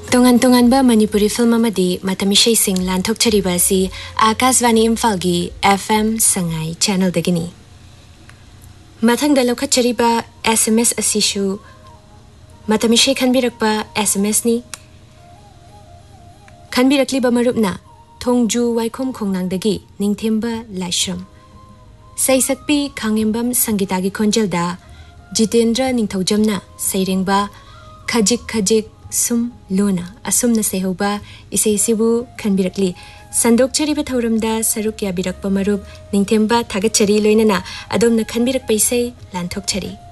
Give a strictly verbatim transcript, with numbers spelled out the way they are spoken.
Tongan tongan ba Manipuri film amadi matamishay sing lanthok chariba si Akashvani Imphal gi F M Sangai channel dagini. Mathang da lokhat chariba S M S asishu matamishay khanbirakba S M S ni. Khanbirakli ba marupna Thongju Waikhom Khongnang dagi Ningthemba Laishram. Saisakpi Khangembam Sangita gi khonjelda Jitendra Ningthaujamna Sairengba Khajik Khajik Sum Lona Asumna Sehoba Isei Sibu Khanbirakli Sandok Chariba Thauramda Saruk Yabirakpa Marup Ningthemba Thagatchari Loinana Adomna Khanbirakpa Isei Lanthok Chari